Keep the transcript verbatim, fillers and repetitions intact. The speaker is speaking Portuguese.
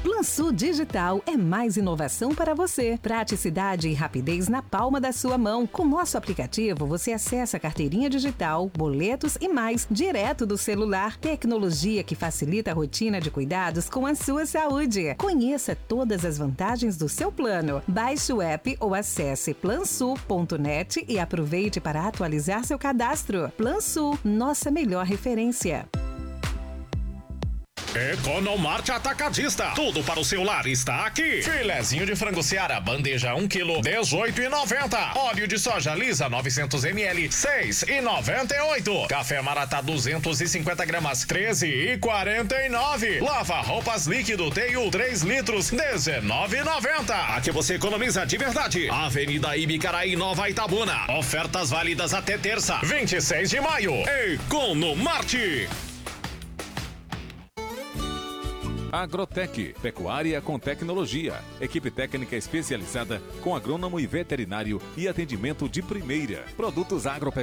Plansul Digital é mais inovação para você. Praticidade e rapidez na palma da sua mão. Com nosso aplicativo, você acessa a carteirinha digital, boletos e mais, direto do celular. Tecnologia que facilita a rotina de cuidados com a sua saúde. Conheça todas as vantagens do seu plano. Baixe o app ou acesse plansul ponto net e aproveite para atualizar seu cadastro. Plansul, nossa melhor referência. Economarte Atacadista. Tudo para o seu lar está aqui. Filezinho de frango Seara, bandeja um quilo, dezoito e noventa. Óleo de soja lisa, novecentos mililitros, seis e noventa e oito. Café Maratá, duzentos e cinquenta gramas, treze e quarenta e nove. Lava roupas líquido Teil, três litros, dezenove e noventa. Aqui você economiza de verdade. Avenida Ibicaraí, Nova Itabuna. Ofertas válidas até terça, vinte e seis de maio. Economarte. Agrotec, pecuária com tecnologia. Equipe técnica especializada com agrônomo e veterinário e atendimento de primeira. Produtos agropecuários